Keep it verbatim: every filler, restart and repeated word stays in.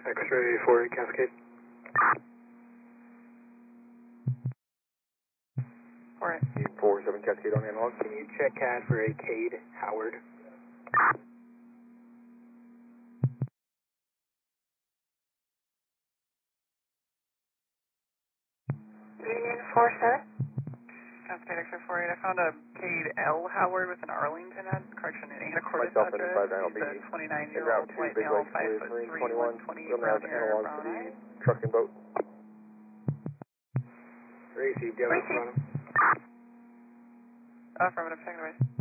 X-ray four eight Cascade. Alright. four seven Cascade on analog. Can you check C A D for a Cade Howard? Union four seven. Cascade X-ray four eight. I found a Cade L Howard with an Arlington ad, correction, an Anacortes Myself and address. five nine He's B. a twenty-nine year Route old two, white Big male, Lake, five Police, foot Marine three, twenty-one. one twenty, Wheeling brown out hair, analog brown for the eyes. truck and boat. Received, Devin, front. Affirmative, take it away.